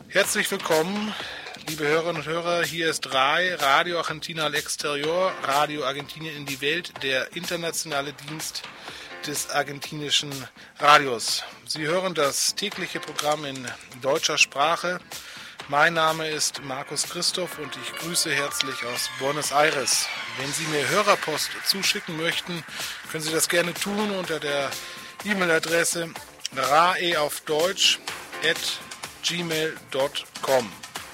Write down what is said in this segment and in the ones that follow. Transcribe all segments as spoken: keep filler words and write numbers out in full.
Herzlich willkommen, liebe Hörerinnen und Hörer. Hier ist R A I, Radio Argentina al Exterior, Radio Argentinien in die Welt, der internationale Dienst des argentinischen Radios. Sie hören das tägliche Programm in deutscher Sprache. Mein Name ist Markus Christoph und ich grüße herzlich aus Buenos Aires. Wenn Sie mir Hörerpost zuschicken möchten, können Sie das gerne tun unter der E-Mail-Adresse rae auf Deutsch at gmail punkt com.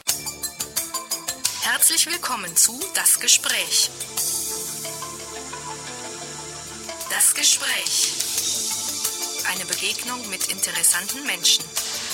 Herzlich willkommen zu Das Gespräch. Das Gespräch. Eine Begegnung mit interessanten Menschen.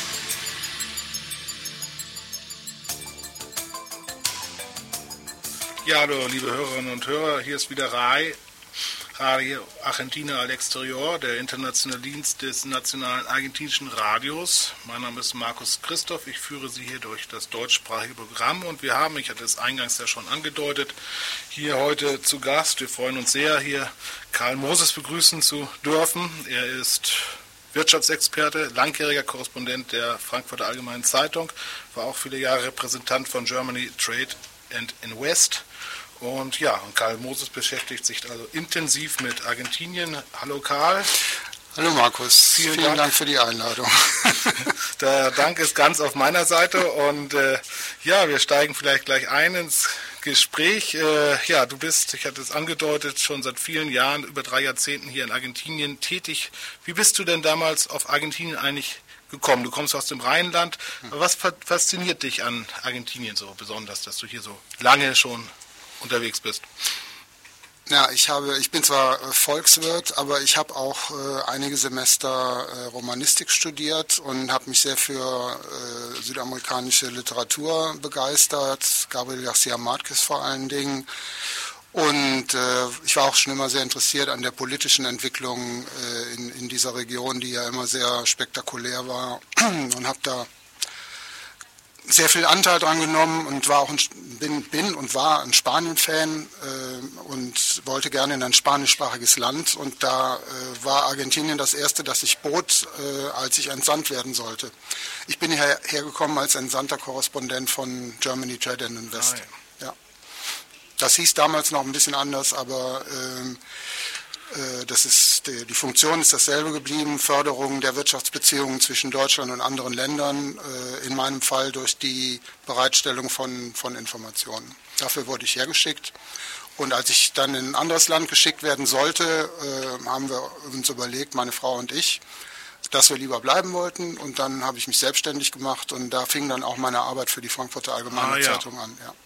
Ja, hallo liebe Hörerinnen und Hörer, hier ist wieder R A I, Radio Argentina al Exterior, der internationale Dienst des nationalen argentinischen Radios. Mein Name ist Markus Christoph, ich führe Sie hier durch das deutschsprachige Programm und wir haben, ich hatte es eingangs ja schon angedeutet, hier heute zu Gast. Wir freuen uns sehr, hier Karl Moses begrüßen zu dürfen. Er ist Wirtschaftsexperte, langjähriger Korrespondent der Frankfurter Allgemeinen Zeitung, war auch viele Jahre Repräsentant von Germany Trade and Invest. Und ja, und Karl Moses beschäftigt sich also intensiv mit Argentinien. Hallo Karl. Hallo Markus, vielen, vielen Dank. Dank für die Einladung. Der Dank ist ganz auf meiner Seite und äh, ja, wir steigen vielleicht gleich ein ins Gespräch. Äh, ja, du bist, ich hatte es angedeutet, schon seit vielen Jahren, über drei Jahrzehnten hier in Argentinien tätig. Wie bist du denn damals auf Argentinien eigentlich gekommen? Du kommst aus dem Rheinland. Was fasziniert dich an Argentinien so besonders, dass du hier so lange schon unterwegs bist? Ja, ich habe, ich bin zwar Volkswirt, aber ich habe auch äh, einige Semester äh, Romanistik studiert und habe mich sehr für äh, südamerikanische Literatur begeistert, Gabriel García Márquez vor allen Dingen. Und äh, ich war auch schon immer sehr interessiert an der politischen Entwicklung äh, in, in dieser Region, die ja immer sehr spektakulär war, und habe da sehr viel Anteil dran genommen und war auch ein, bin, bin und war ein Spanien-Fan äh, und wollte gerne in ein spanischsprachiges Land. Und da äh, war Argentinien das erste, das ich bot, äh, als ich entsandt werden sollte. Ich bin hierher gekommen als entsandter Korrespondent von Germany Trade and Invest. Nein. Ja. Das hieß damals noch ein bisschen anders, aber äh, Das ist, die Funktion ist dasselbe geblieben, Förderung der Wirtschaftsbeziehungen zwischen Deutschland und anderen Ländern, in meinem Fall durch die Bereitstellung von, von Informationen. Dafür wurde ich hergeschickt. Und als ich dann in ein anderes Land geschickt werden sollte, haben wir uns überlegt, meine Frau und ich, dass wir lieber bleiben wollten. Und dann habe ich mich selbstständig gemacht und da fing dann auch meine Arbeit für die Frankfurter Allgemeine ah, ja. Zeitung an. Ja.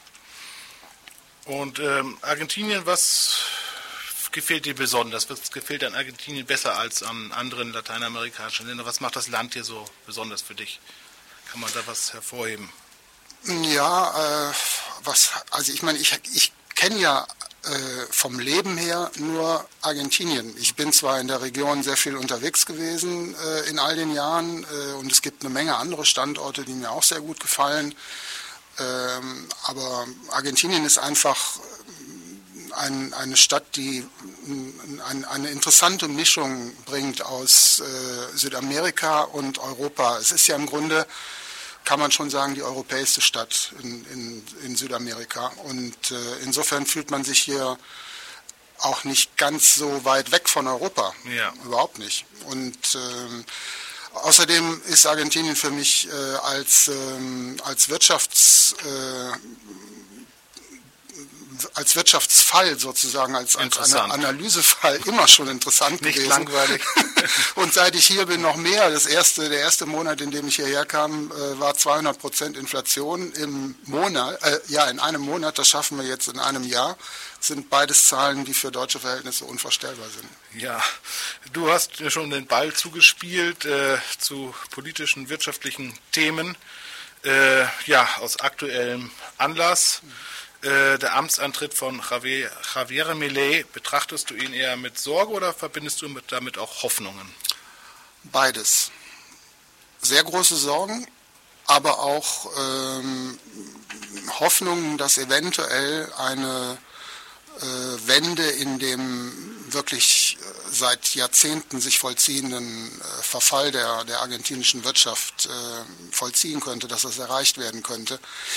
Und ähm, Argentinien, was gefällt dir besonders? Was gefällt an Argentinien besser als an anderen lateinamerikanischen Ländern? Was macht das Land hier so besonders für dich? Kann man da was hervorheben? Ja, äh, was, also ich meine, ich, ich kenne ja äh, vom Leben her nur Argentinien. Ich bin zwar in der Region sehr viel unterwegs gewesen äh, in all den Jahren äh, und es gibt eine Menge andere Standorte, die mir auch sehr gut gefallen. Ähm, aber Argentinien ist einfach Ein, eine Stadt, die ein, eine interessante Mischung bringt aus äh, Südamerika und Europa. Es ist ja im Grunde, kann man schon sagen, die europäischste Stadt in, in, in Südamerika. Und äh, insofern fühlt man sich hier auch nicht ganz so weit weg von Europa. Ja. Überhaupt nicht. Und äh, außerdem ist Argentinien für mich äh, als, äh, als Wirtschafts... Äh, als Wirtschaftsfall sozusagen, als, als Ana- Analysefall immer schon interessant Nicht gewesen. Nicht langweilig. Und seit ich hier bin, noch mehr. Das erste, der erste Monat, in dem ich hierher kam, äh, war zweihundert Prozent Inflation im Monat. Äh, ja, in einem Monat, das schaffen wir jetzt in einem Jahr. Das sind beides Zahlen, die für deutsche Verhältnisse unvorstellbar sind. Ja, du hast schon den Ball zugespielt äh, zu politischen, wirtschaftlichen Themen. Äh, ja, aus aktuellem Anlass. Der Amtsantritt von Javier, Javier Milei, betrachtest du ihn eher mit Sorge oder verbindest du damit auch Hoffnungen? Beides. Sehr große Sorgen, aber auch ähm, Hoffnungen, dass eventuell eine äh, Wende in dem wirklich seit Jahrzehnten sich vollziehenden Verfall der, der argentinischen Wirtschaft vollziehen könnte, dass das erreicht werden könnte.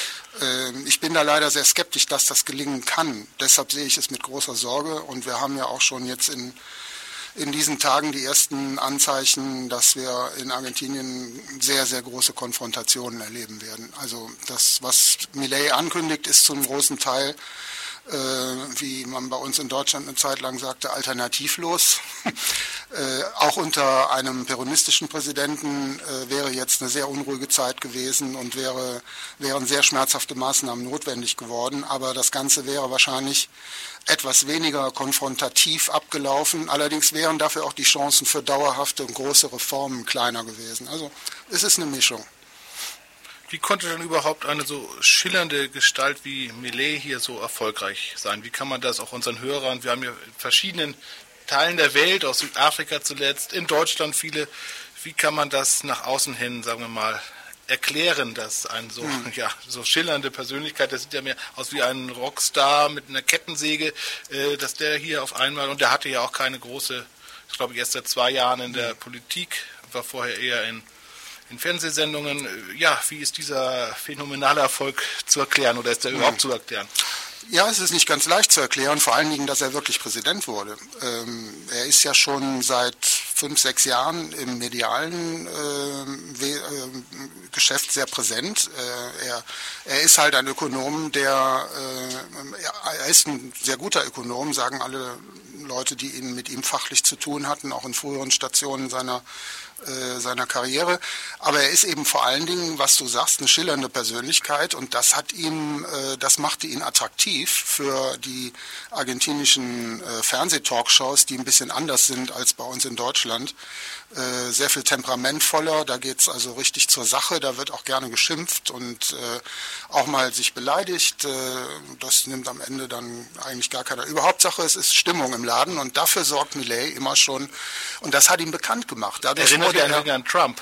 Ich bin da leider sehr skeptisch, dass das gelingen kann. Deshalb sehe ich es mit großer Sorge und wir haben ja auch schon jetzt in in diesen Tagen die ersten Anzeichen, dass wir in Argentinien sehr, sehr große Konfrontationen erleben werden. Also das, was Milei ankündigt, ist zum großen Teil, äh, wie man bei uns in Deutschland eine Zeit lang sagte, alternativlos. äh, auch unter einem peronistischen Präsidenten äh, wäre jetzt eine sehr unruhige Zeit gewesen und wäre, wären sehr schmerzhafte Maßnahmen notwendig geworden. Aber das Ganze wäre wahrscheinlich etwas weniger konfrontativ abgelaufen. Allerdings wären dafür auch die Chancen für dauerhafte und große Reformen kleiner gewesen. Also es ist eine Mischung. Wie konnte denn überhaupt eine so schillernde Gestalt wie Milei hier so erfolgreich sein? Wie kann man das auch unseren Hörern, wir haben ja in verschiedenen Teilen der Welt, aus Südafrika zuletzt, in Deutschland viele, wie kann man das nach außen hin, sagen wir mal, erklären, dass ein so, hm. ja, so schillernde Persönlichkeit, das sieht ja mehr aus wie ein Rockstar mit einer Kettensäge, äh, dass der hier auf einmal, und der hatte ja auch keine große, ich glaube erst seit zwei Jahren in der hm. Politik, war vorher eher in, in Fernsehsendungen. Ja, wie ist dieser phänomenale Erfolg zu erklären oder ist der hm. überhaupt zu erklären? Ja, es ist nicht ganz leicht zu erklären, vor allen Dingen, dass er wirklich Präsident wurde. Ähm, er ist ja schon seit fünf, sechs Jahren im medialen äh, We- äh, Geschäft sehr präsent. Äh, er, er ist halt ein Ökonom, der, äh, er ist ein sehr guter Ökonom, sagen alle Leute, die ihn, mit ihm fachlich zu tun hatten, auch in früheren Stationen seiner seiner Karriere, aber er ist eben vor allen Dingen, was du sagst, eine schillernde Persönlichkeit und das hat ihm, das machte ihn attraktiv für die argentinischen Fernsehtalkshows, die ein bisschen anders sind als bei uns in Deutschland. Sehr viel temperamentvoller, da geht es also richtig zur Sache, da wird auch gerne geschimpft und auch mal sich beleidigt. Das nimmt am Ende dann eigentlich gar keiner. Überhaupt Sache, es ist Stimmung im Laden und dafür sorgt Milei immer schon und das hat ihn bekannt gemacht. Dadurch Erinnert er an Trump?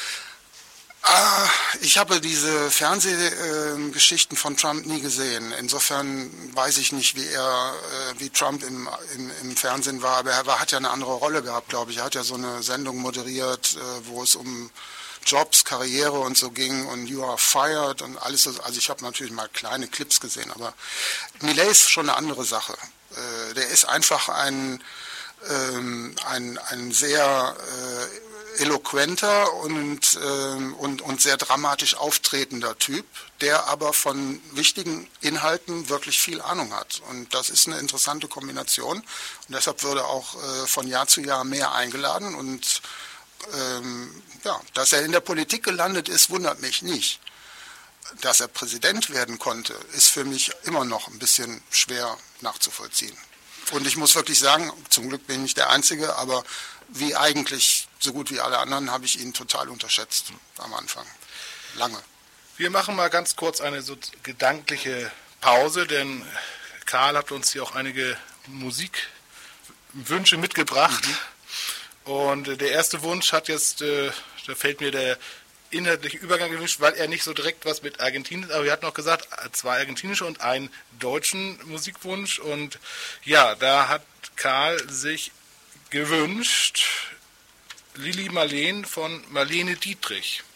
Ah, ich habe diese Fernsehgeschichten äh, von Trump nie gesehen. Insofern weiß ich nicht, wie er, äh, wie Trump im, im, im Fernsehen war. Aber er war, hat ja eine andere Rolle gehabt, glaube ich. Er hat ja so eine Sendung moderiert, äh, wo es um Jobs, Karriere und so ging und You are fired und alles. So. Also ich habe natürlich mal kleine Clips gesehen, aber Milei ist schon eine andere Sache. Äh, der ist einfach ein, ähm, ein, ein sehr äh, eloquenter und, äh, und, und sehr dramatisch auftretender Typ, der aber von wichtigen Inhalten wirklich viel Ahnung hat. Und das ist eine interessante Kombination. Und deshalb würde auch äh, von Jahr zu Jahr mehr eingeladen. Und ähm, ja, dass er in der Politik gelandet ist, wundert mich nicht. Dass er Präsident werden konnte, ist für mich immer noch ein bisschen schwer nachzuvollziehen. Und ich muss wirklich sagen, zum Glück bin ich nicht der Einzige, aber wie eigentlich so gut wie alle anderen habe ich ihn total unterschätzt am Anfang. Lange. Wir machen mal ganz kurz eine so gedankliche Pause, denn Karl hat uns hier auch einige Musikwünsche mitgebracht. Mhm. Und der erste Wunsch hat jetzt, äh, da fällt mir der inhaltliche Übergang gewünscht, weil er nicht so direkt was mit Argentinien, aber wir hatten auch gesagt, zwei argentinische und einen deutschen Musikwunsch. Und ja, da hat Karl sich gewünscht Lili Marleen von Marlene Dietrich.